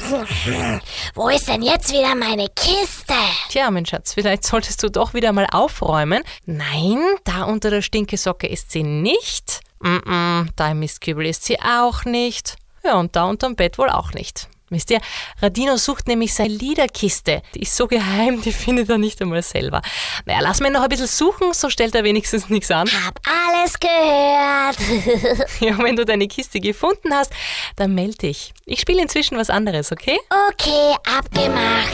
Wo ist denn jetzt wieder meine Kiste? Tja, mein Schatz, vielleicht solltest du doch wieder mal aufräumen. Nein, da unter der Stinkesocke ist sie nicht. Da im Mistkübel ist sie auch nicht. Ja, und da unterm Bett wohl auch nicht. Wisst ihr, Radino sucht nämlich seine Liederkiste. Die ist so geheim, die findet er nicht einmal selber. Naja, lass mich noch ein bisschen suchen, so stellt er wenigstens nichts an. Hab alles gehört. Ja, wenn du deine Kiste gefunden hast, dann melde dich. Ich spiele inzwischen was anderes, okay? Okay, abgemacht.